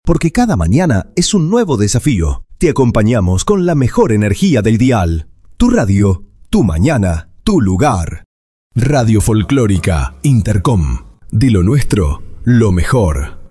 Porque cada mañana es un nuevo desafío. Te acompañamos con la mejor energía del dial. Tu radio, tu mañana, tu lugar. Radio Folclórica Intercom. De lo nuestro, lo mejor.